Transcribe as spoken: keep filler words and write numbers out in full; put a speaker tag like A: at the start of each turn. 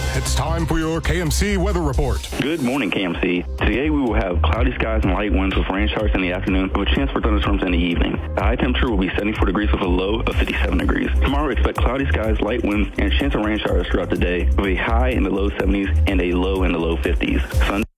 A: It's time for your K M C weather report.
B: Good morning, K M C. Today we will have cloudy skies and light winds with rain showers in the afternoon with a chance for thunderstorms in the evening. The high temperature will be seventy-four degrees with a low of fifty-seven degrees. Tomorrow expect cloudy skies, light winds, and a chance of rain showers throughout the day with a high in the low seventies and a low in the low fifties. Sun